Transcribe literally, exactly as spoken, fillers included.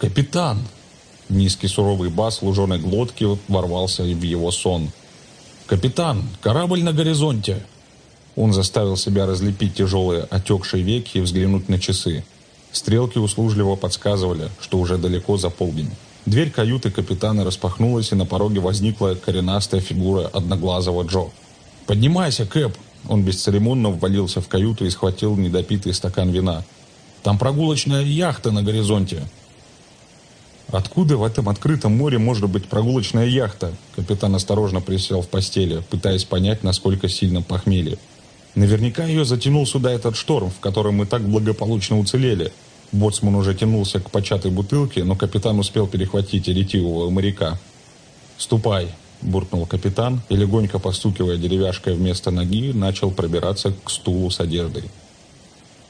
«Капитан!» Низкий суровый бас луженой глотки ворвался в его сон. «Капитан! Корабль на горизонте!» Он заставил себя разлепить тяжелые отекшие веки и взглянуть на часы. Стрелки услужливо подсказывали, что уже далеко за полдень. Дверь каюты капитана распахнулась, и на пороге возникла коренастая фигура одноглазого Джо. «Поднимайся, Кэп!» Он бесцеремонно ввалился в каюту и схватил недопитый стакан вина. «Там прогулочная яхта на горизонте!» «Откуда в этом открытом море может быть прогулочная яхта?» Капитан осторожно присел в постели, пытаясь понять, насколько сильно похмелье. «Наверняка ее затянул сюда этот шторм, в котором мы так благополучно уцелели». Боцман уже тянулся к початой бутылке, но капитан успел перехватить ретивого моряка. «Ступай!» – буркнул капитан и, легонько постукивая деревяшкой вместо ноги, начал пробираться к стулу с одеждой.